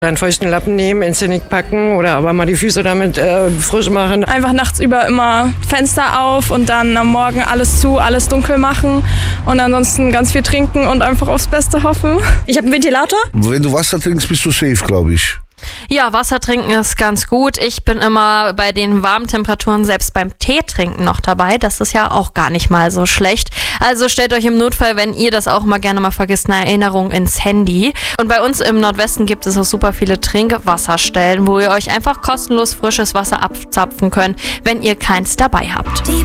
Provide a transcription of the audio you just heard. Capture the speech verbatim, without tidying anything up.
Einen feuchten Lappen nehmen, ins Genick packen oder aber mal die Füße damit äh, frisch machen. Einfach nachts über immer Fenster auf und dann am Morgen alles zu, alles dunkel machen und ansonsten ganz viel trinken und einfach aufs Beste hoffen. Ich habe einen Ventilator. Wenn du Wasser trinkst, bist du safe, glaube ich. Ja, Wasser trinken ist ganz gut. Ich bin immer bei den warmen Temperaturen selbst beim Tee trinken noch dabei. Das ist ja auch gar nicht mal so schlecht. Also stellt euch im Notfall, wenn ihr das auch mal gerne mal vergisst, eine Erinnerung ins Handy. Und bei uns im Nordwesten gibt es auch super viele Trinkwasserstellen, wo ihr euch einfach kostenlos frisches Wasser abzapfen könnt, wenn ihr keins dabei habt.